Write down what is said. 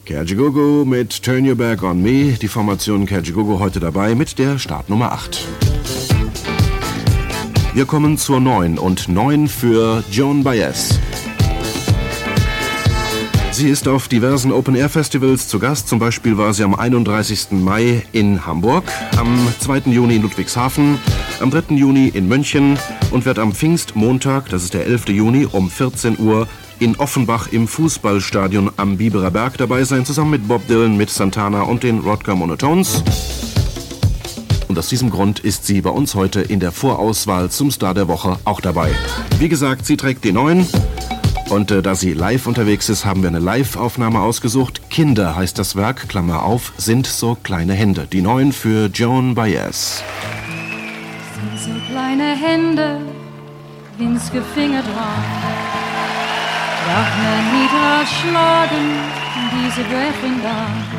Kajagoogoo mit Turn Your Back on Me. Die Formation Kajagoogoo heute dabei mit der Startnummer 8. Wir kommen zur 9 und 9 für Joan Baez. Sie ist auf diversen Open-Air-Festivals zu Gast. Zum Beispiel war sie am 31. Mai in Hamburg, am 2. Juni in Ludwigshafen, am 3. Juni in München und wird am Pfingstmontag, das ist der 11. Juni, um 14 Uhr in Offenbach im Fußballstadion am Biberer Berg dabei sein, zusammen mit Bob Dylan, mit Santana und den Rodger Monotones. Und aus diesem Grund ist sie bei uns heute in der Vorauswahl zum Star der Woche auch dabei. Wie gesagt, sie trägt die 9. Und da sie live unterwegs ist, haben wir eine Live-Aufnahme ausgesucht. Kinder heißt das Werk, Klammer auf, sind so kleine Hände. Die 9 für Joan Baez. Sind so kleine Hände, winzige Finger dran. Doch man nie drauf schlagen, diese brechen dann.